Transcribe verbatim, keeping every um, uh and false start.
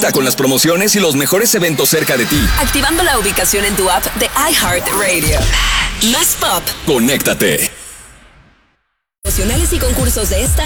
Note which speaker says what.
Speaker 1: Disfruta con las promociones y los mejores eventos cerca de ti.
Speaker 2: Activando la ubicación en tu app de iHeartRadio. Más pop.
Speaker 1: Conéctate.
Speaker 2: Promocionales y concursos de esta